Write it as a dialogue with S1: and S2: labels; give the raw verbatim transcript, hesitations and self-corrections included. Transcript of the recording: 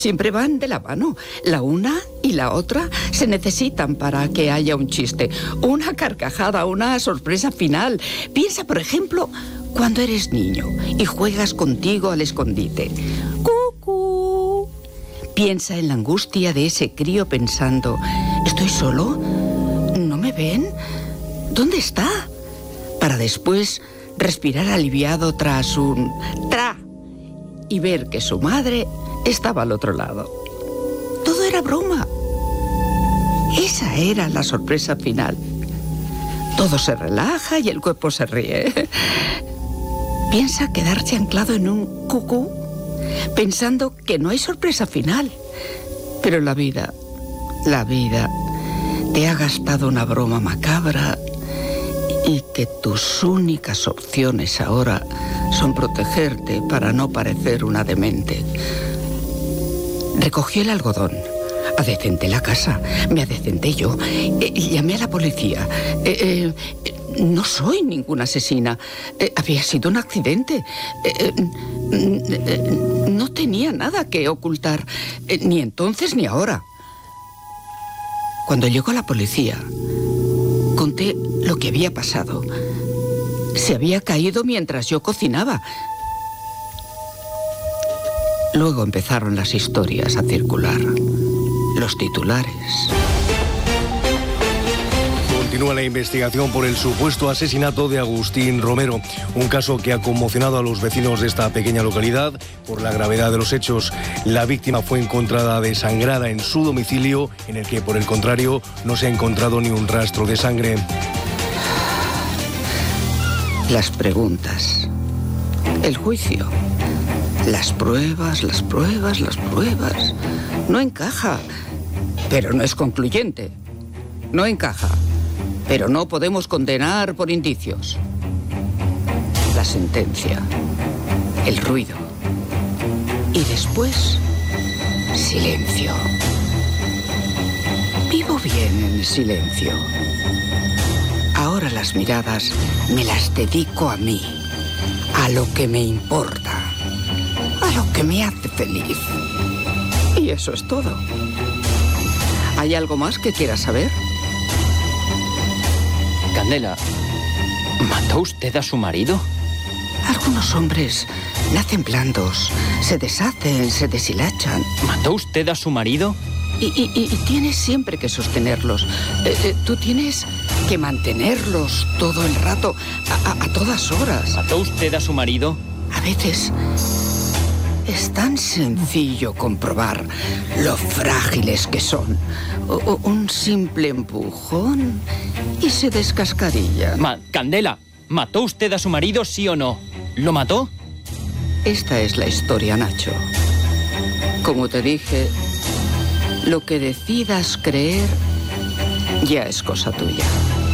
S1: Siempre van de la mano. La una y la otra se necesitan para que haya un chiste, una carcajada, una sorpresa final. Piensa, por ejemplo, cuando eres niño y juegas contigo al escondite. ¡Cucú! Piensa en la angustia de ese crío pensando, ¿estoy solo? ¿No me ven? ¿Dónde está? Para después respirar aliviado tras un tra y ver que su madre estaba al otro lado. Todo era broma. Esa era la sorpresa final. Todo se relaja y el cuerpo se ríe. Piensa quedarse anclado en un cucú, pensando que no hay sorpresa final. Pero la vida, la vida, te ha gastado una broma macabra y que tus únicas opciones ahora son protegerte para no parecer una demente. Recogí el algodón, adecenté la casa, me adecenté yo, eh, llamé a la policía. Eh, eh, no soy ninguna asesina, eh, había sido un accidente. Eh, eh, no tenía nada que ocultar, eh, ni entonces ni ahora. Cuando llegó la policía, conté lo que había pasado. Se había caído mientras yo cocinaba. Luego empezaron las historias a circular, los titulares.
S2: Continúa la investigación por el supuesto asesinato de Agustín Romero, un caso que ha conmocionado a los vecinos de esta pequeña localidad por la gravedad de los hechos. La víctima fue encontrada desangrada en su domicilio, en el que, por el contrario, no se ha encontrado ni un rastro de sangre.
S1: Las preguntas, el juicio. Las pruebas, las pruebas, las pruebas. No encaja, pero no es concluyente. No encaja, pero no podemos condenar por indicios. La sentencia, el ruido. Y después, silencio. Vivo bien en el silencio. Ahora las miradas me las dedico a mí, a lo que me importa. A lo que me hace feliz. Y eso es todo. ¿Hay algo más que quieras saber?
S3: Candela, ¿mató usted a su marido?
S1: Algunos hombres nacen blandos, se deshacen, se deshilachan.
S3: ¿Mató usted a su marido?
S1: Y, y, y tienes siempre que sostenerlos. Eh, eh, tú tienes que mantenerlos todo el rato, a, a, a todas horas.
S3: ¿Mató usted a su marido?
S1: A veces es tan sencillo comprobar lo frágiles que son. O, o un simple empujón y se descascarillan.
S3: Ma, Candela, ¿mató usted a su marido, sí o no? ¿Lo mató?
S1: Esta es la historia, Nacho. Como te dije, lo que decidas creer ya es cosa tuya.